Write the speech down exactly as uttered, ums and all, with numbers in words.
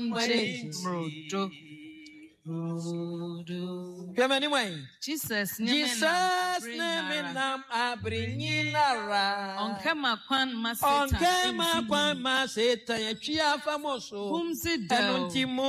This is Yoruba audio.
Mrodo. Jesus, Jesus, name nam abrinara. On kema kwan maseta. On kema kwan maseta ya chia famoso. Humsi do.